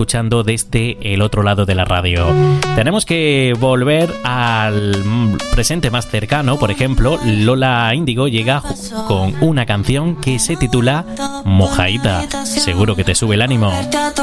escuchando desde el otro lado de la radio. Tenemos que volver al presente más cercano. Por ejemplo, Lola Índigo llega con una canción que se titula Mojaíta. Seguro que te sube el ánimo.